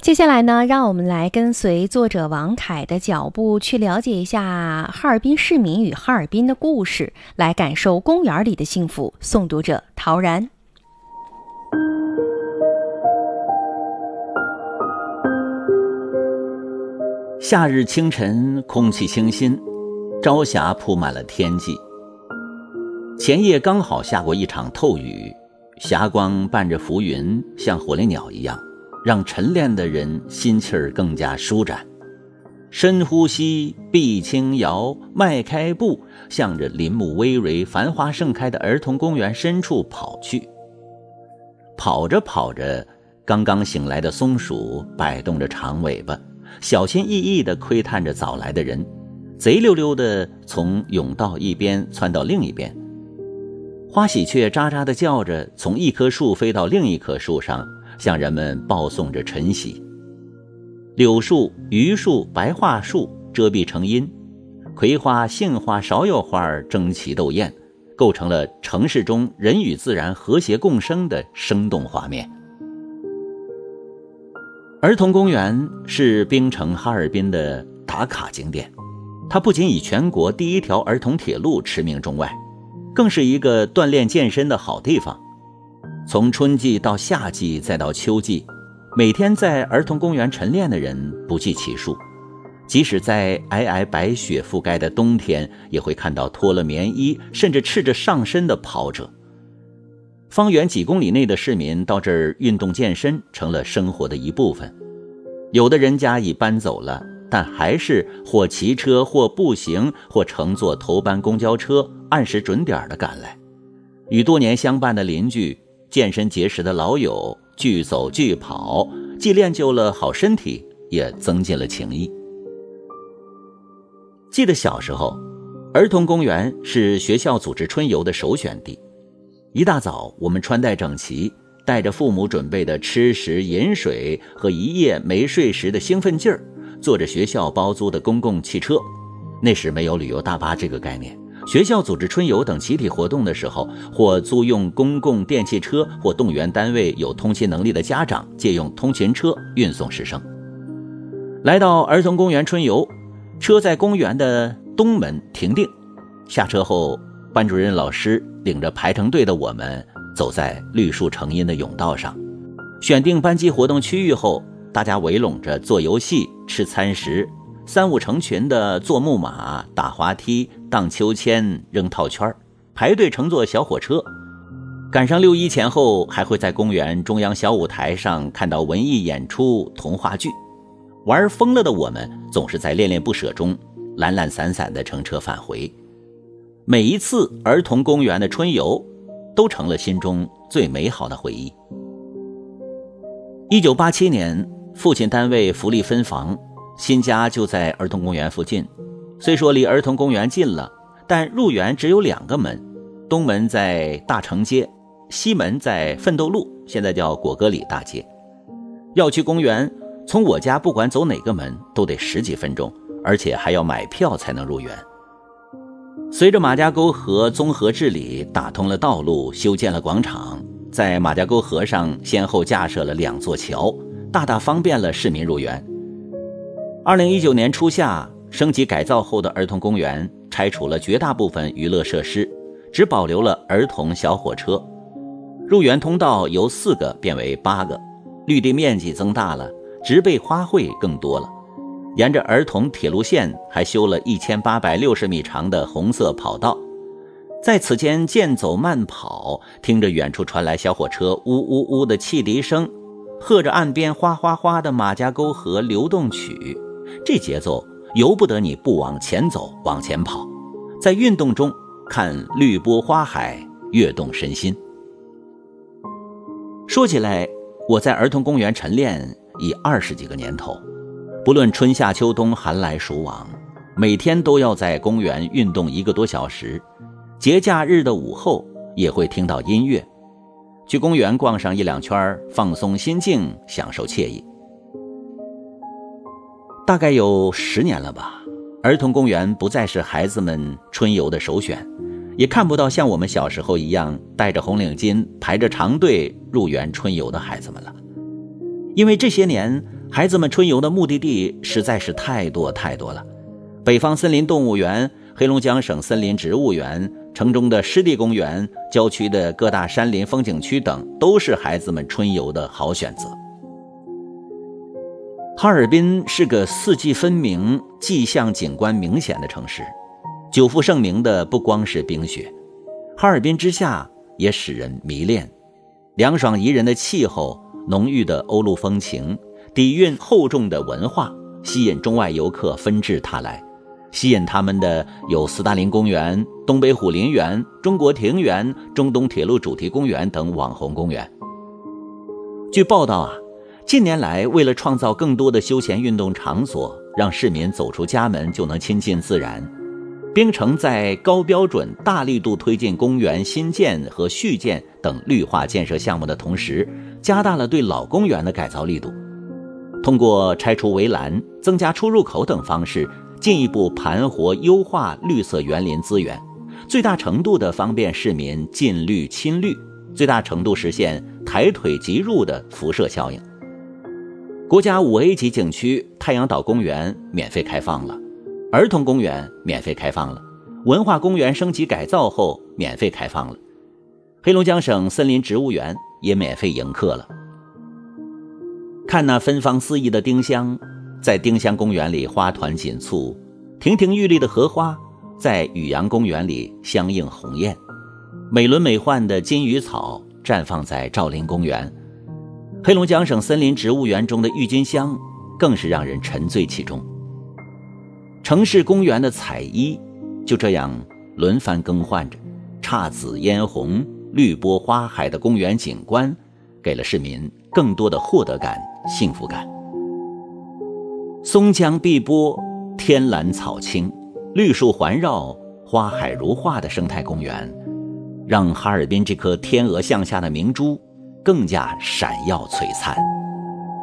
接下来呢，让我们来跟随作者王凯的脚步，去了解一下哈尔滨市民与哈尔滨的故事，来感受公园里的幸福。诵读者陶然。 夏日清晨，空气清新，朝霞铺满了天际。前夜刚好下过一场透雨，霞光伴着浮云，像火烈鸟一样，让晨练的人心气儿更加舒展。深呼吸，臂轻摇，迈开步，向着林木葳蕤、繁花盛开的儿童公园深处跑去。跑着跑着，刚刚醒来的松鼠摆动着长尾巴，小心翼翼地窥探着早来的人，贼溜溜地从甬道一边窜到另一边。花喜鹊喳喳地叫着，从一棵树飞到另一棵树上，向人们报送着晨曦。柳树、榆树、白桦树遮蔽成荫，葵花、杏花、芍药花争奇斗艳，构成了城市中人与自然和谐共生的生动画面。儿童公园是冰城哈尔滨的打卡景点，它不仅以全国第一条儿童铁路驰名中外，更是一个锻炼健身的好地方。从春季到夏季再到秋季，每天在儿童公园晨练的人不计其数。即使在皑皑白雪覆盖的冬天，也会看到脱了棉衣甚至赤着上身的跑者。方圆几公里内的市民到这儿运动健身成了生活的一部分。有的人家已搬走了，但还是或骑车或步行或乘坐头班公交车按时准点的赶来，与多年相伴的邻居、健身结识的老友俱走俱跑，既练就了好身体，也增进了情谊。记得小时候，儿童公园是学校组织春游的首选地。一大早，我们穿戴整齐，带着父母准备的吃食饮水和一夜没睡时的兴奋劲儿，坐着学校包租的公共汽车。那时没有旅游大巴这个概念，学校组织春游等集体活动的时候，或租用公共电汽车，或动员单位有通勤能力的家长借用通勤车运送师生。来到儿童公园春游，车在公园的东门停定，下车后，班主任老师领着排成队的我们走在绿树成荫的甬道上。选定班级活动区域后，大家围拢着做游戏、吃餐食，三五成群的坐木马、打滑梯、荡秋千、扔套圈，排队乘坐小火车。赶上6·1前后，还会在公园中央小舞台上看到文艺演出、童话剧。玩疯了的我们总是在恋恋不舍中懒懒散散地乘车返回。每一次儿童公园的春游都成了心中最美好的回忆。1987年，父亲单位福利分房，新家就在儿童公园附近。虽说离儿童公园近了，但入园只有2个门，东门在大成街，西门在奋斗路，现在叫果戈里大街。要去公园，从我家不管走哪个门都得10几分钟，而且还要买票才能入园。随着马家沟河综合治理，打通了道路，修建了广场，在马家沟河上先后架设了2座桥，大大方便了市民入园。2019年初夏，升级改造后的儿童公园拆除了绝大部分娱乐设施，只保留了儿童小火车。入园通道由4个变为8个，绿地面积增大了，植被花卉更多了。沿着儿童铁路线还修了1860米长的红色跑道，在此间健走慢跑，听着远处传来小火车呜呜呜的汽笛声，和着岸边哗哗哗的马家沟河流动曲，这节奏由不得你不往前走，往前跑，在运动中看绿波花海，跃动身心。说起来，我在儿童公园晨练已20几个年头，不论春夏秋冬寒来暑往，每天都要在公园运动1个多小时，节假日的午后也会听到音乐，去公园逛上1、2圈，放松心境，享受惬意。大概有10年了吧，儿童公园不再是孩子们春游的首选，也看不到像我们小时候一样戴着红领巾排着长队入园春游的孩子们了。因为这些年孩子们春游的目的地实在是太多太多了。北方森林动物园、黑龙江省森林植物园、城中的湿地公园、郊区的各大山林风景区等，都是孩子们春游的好选择。哈尔滨是个四季分明、气象景观明显的城市，久负盛名的不光是冰雪，哈尔滨之夏也使人迷恋。凉爽宜人的气候、浓郁的欧陆风情、底蕴厚重的文化，吸引中外游客纷至沓来。吸引他们的有斯大林公园、东北虎林园、中国庭园、中东铁路主题公园等网红公园。据报道近年来为了创造更多的休闲运动场所，让市民走出家门就能亲近自然，冰城在高标准大力度推进公园新建和续建等绿化建设项目的同时，加大了对老公园的改造力度，通过拆除围栏、增加出入口等方式，进一步盘活优化绿色园林资源，最大程度地方便市民近绿亲绿，最大程度实现抬腿即入的辐射效应。国家5A 级景区太阳岛公园免费开放了，儿童公园免费开放了，文化公园升级改造后免费开放了，黑龙江省森林植物园也免费迎客了。看那芬芳四溢的丁香，在丁香公园里花团锦簇，亭亭玉立的荷花在雨阳公园里相映红艳，美轮美奂的金鱼草绽放在兆麟公园，黑龙江省森林植物园中的郁金香更是让人沉醉其中。城市公园的彩衣就这样轮番更换着，姹紫嫣红、绿波花海的公园景观，给了市民更多的获得感、幸福感。松江碧波，天蓝草青，绿树环绕，花海如画的生态公园，让哈尔滨这颗天鹅向下的明珠更加闪耀璀璨。